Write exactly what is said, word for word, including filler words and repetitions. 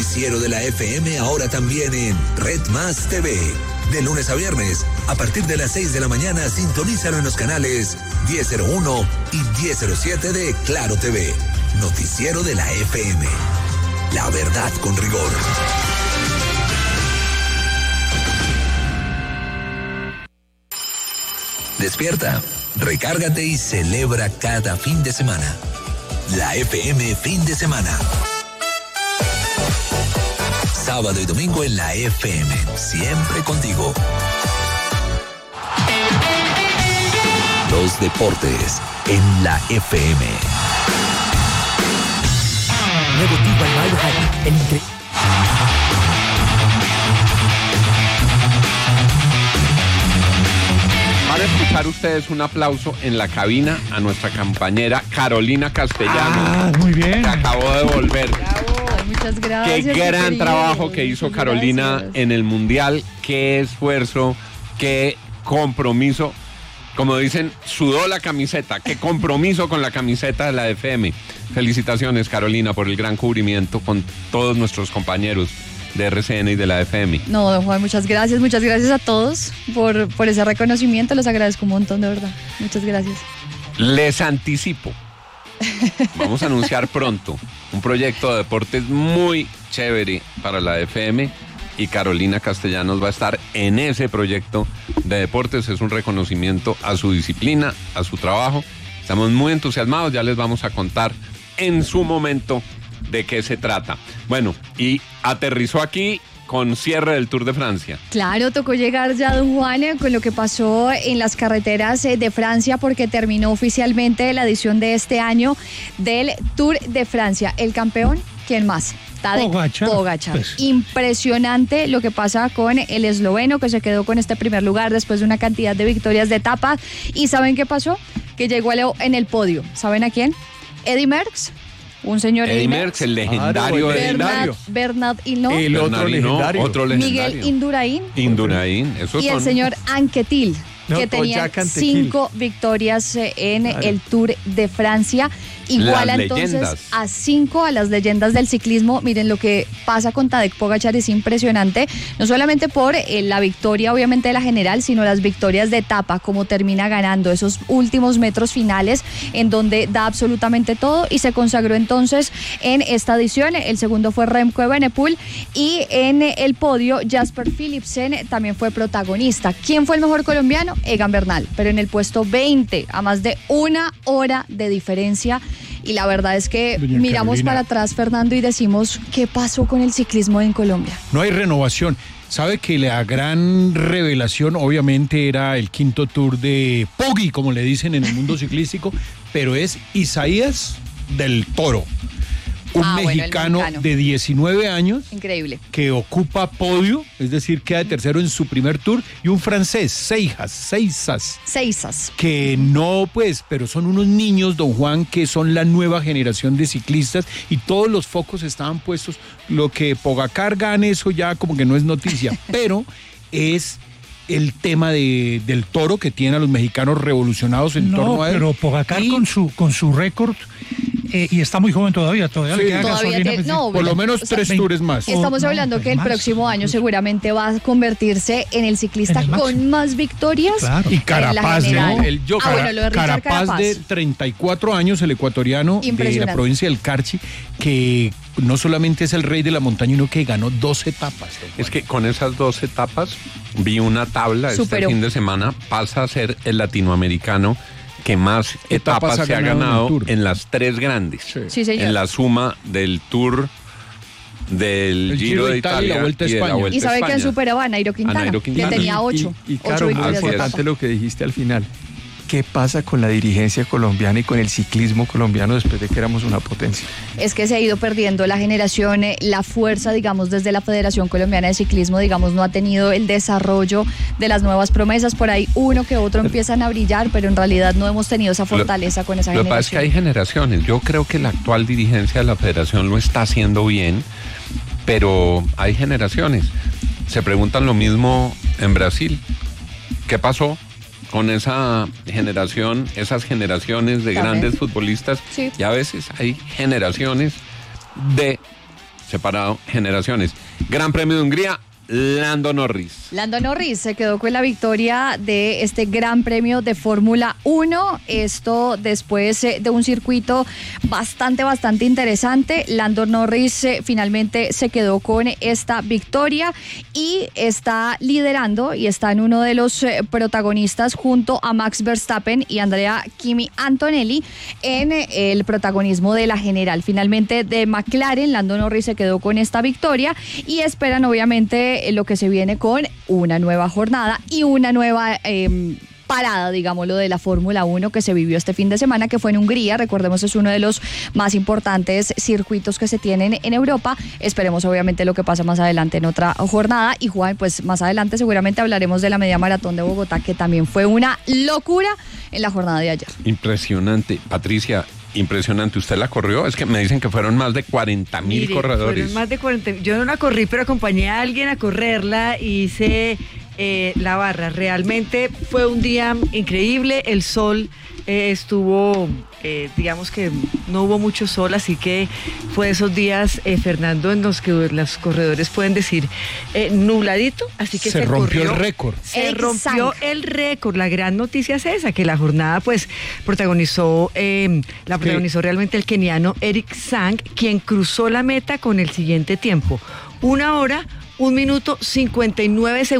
noticiero de la F M ahora también en Red Más T V. De lunes a viernes, a partir de las seis de la mañana, sintonízalo en los canales diez cero uno y diez cero siete de Claro T V. Noticiero de la F M. La verdad con rigor. Despierta, recárgate y celebra cada fin de semana. La F M Fin de Semana. Sábado y domingo en la F M, siempre contigo. Los deportes en la F M. Nuevo Tigo al Mayo High, el increíble. Para escuchar ustedes un aplauso en la cabina a nuestra compañera Carolina Castellano. Ah, muy bien. Que acabó de volver. Bravo. Muchas gracias. Qué gran querido. trabajo que hizo Muchas Carolina gracias. en el Mundial. Qué esfuerzo, qué compromiso. Como dicen, sudó la camiseta. Qué compromiso con la camiseta de la F M. Felicitaciones, Carolina, por el gran cubrimiento con todos nuestros compañeros de R C N y de la F M. No, don Juan, muchas gracias. Muchas gracias a todos por, por ese reconocimiento. Los agradezco un montón, de verdad. Muchas gracias. Les anticipo. Vamos a anunciar pronto un proyecto de deportes muy chévere para la F M y Carolina Castellanos va a estar en ese proyecto de deportes. Es un reconocimiento a su disciplina, a su trabajo. Estamos muy entusiasmados, ya les vamos a contar en su momento de qué se trata. Bueno, y aterrizó aquí con cierre del Tour de Francia. Claro, tocó llegar ya, don Juan, eh, con lo que pasó en las carreteras eh, de Francia, porque terminó oficialmente la edición de este año del Tour de Francia. El campeón, ¿quién más? Tadej Pogačar. Pogačar. Pues. Impresionante lo que pasa con el esloveno, que se quedó con este primer lugar después de una cantidad de victorias de etapa. ¿Y saben qué pasó? Que llegó en el podio. ¿Saben a quién? Eddy Merckx. Un señor Eddy Merckx, el legendario Claro, Eddy Bernard, Merckx. Bernard Hinault, El otro Bernard Hinault, legendario. otro legendario. Miguel Indurain Indurain, esos y son. el señor Anquetil, No, que tenía Jack Anquetil. cinco victorias eh, en Claro. el Tour de Francia. Iguala Las entonces leyendas. a cinco a las leyendas del ciclismo. Miren, lo que pasa con Tadej Pogačar es impresionante, no solamente por eh, la victoria obviamente de la general, sino las victorias de etapa, como termina ganando esos últimos metros finales en donde da absolutamente todo y se consagró entonces en esta edición. El segundo fue Remco Evenepoel y en el podio Jasper Philipsen también fue protagonista. ¿Quién fue el mejor colombiano? Egan Bernal, pero en el puesto veinte, a más de una hora de diferencia. Y la verdad es que Doña miramos Carolina. para atrás, Fernando, y decimos, ¿qué pasó con el ciclismo en Colombia? No hay renovación. Sabe que la gran revelación obviamente era el quinto Tour de Poggi, como le dicen en el mundo ciclístico, pero es Isaías del Toro, un Ah, bueno, el mexicano, mexicano. de diecinueve años Increíble. que ocupa podio, es decir, queda de tercero en su primer Tour, y un francés, Seijas, Seisas, Seisas. que no, pues, pero son unos niños, don Juan, que son la nueva generación de ciclistas y todos los focos estaban puestos. Lo que Pogacar gane, eso ya como que no es noticia, pero es el tema de, del Toro, que tiene a los mexicanos revolucionados en No, torno a él. pero Pogacar Y con su con su récord eh, y está muy joven todavía, todavía Sí. le queda Todavía gasolina. tiene- pues, no, por lo menos o sea, tres veinte tours más. Estamos no, hablando pues que el más, próximo año incluso. seguramente va a convertirse en el ciclista En el máximo. con más victorias. Claro. Y en la Carapaz, general. ¿no? El yo, Ah, bueno, lo de Richard Carapaz, Carapaz. de treinta y cuatro años, el ecuatoriano de la Impresionante. provincia del Carchi, que no solamente es el rey de la montaña, sino que ganó dos etapas. don Juan. Es que con esas dos etapas vi una tabla Superó. este fin de semana, pasa a ser el latinoamericano que más etapas, Etapas ha se ha ganado en el ganado Tour. en las tres grandes. Sí. Sí, señor. En la suma del Tour, del Giro, de Italia, y la Vuelta a de la España. Vuelta Y sabe a quién España. superó a Nairo Quintana, Nairo Quintana. que tenía Y- ocho. Y, y ocho claro, muy victorias de importante etapa. lo que dijiste al final. ¿Qué pasa con la dirigencia colombiana y con el ciclismo colombiano después de que éramos una potencia? Es que se ha ido perdiendo la generación, eh, la fuerza, digamos, desde la Federación Colombiana de Ciclismo, digamos, no ha tenido el desarrollo de las nuevas promesas. Por ahí uno que otro empiezan a brillar, pero en realidad no hemos tenido esa fortaleza con esa Lo que pasa es que generación. hay generaciones. Yo creo que la actual dirigencia de la federación lo está haciendo bien, pero hay generaciones. Se preguntan lo mismo en Brasil. ¿Qué pasó con esa generación, esas generaciones de También. grandes futbolistas? Sí. Y a veces hay generaciones de separado generaciones. Gran Premio de Hungría, Lando Norris. Lando Norris se quedó con la victoria de este Gran Premio de Fórmula uno. Esto después de un circuito bastante, bastante interesante. Lando Norris eh, finalmente se quedó con esta victoria y está liderando y está en uno de los eh, protagonistas junto a Max Verstappen y Andrea Kimi Antonelli en eh, el protagonismo de la general. Finalmente de McLaren, Lando Norris se quedó con esta victoria y esperan obviamente lo que se viene con una nueva jornada y una nueva eh, parada, digámoslo, de la Fórmula uno que se vivió este fin de semana, que fue en Hungría. Recordemos, es uno de los más importantes circuitos que se tienen en Europa. Esperemos obviamente lo que pasa más adelante en otra jornada. Y Juan, pues más adelante seguramente hablaremos de la media maratón de Bogotá, que también fue una locura en la jornada de ayer. Impresionante. Patricia, impresionante. ¿Usted la corrió? Es que me dicen que fueron más de cuarenta mil corredores. Fueron más de cuarenta. Yo no la corrí, pero acompañé a alguien a correrla y hice eh, la barra. Realmente fue un día increíble. El sol eh, estuvo, eh, digamos que no hubo mucho sol, así que fue esos días, eh, Fernando, en los que los corredores pueden decir eh, nubladito, así que se, se rompió corrió, el récord. Se Exacto. rompió el récord. La gran noticia es esa, que la jornada pues protagonizó, eh, la protagonizó realmente el keniano Eric Sang, quien cruzó la meta con el siguiente tiempo: una hora, un minuto, cincuenta y nueve segundos.